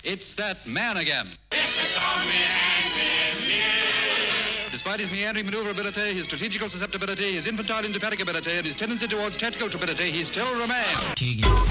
It's that man again. Despite his meandering maneuverability, his strategical susceptibility, his infantile indefatigability, and his tendency towards tactical stupidity, he still remains.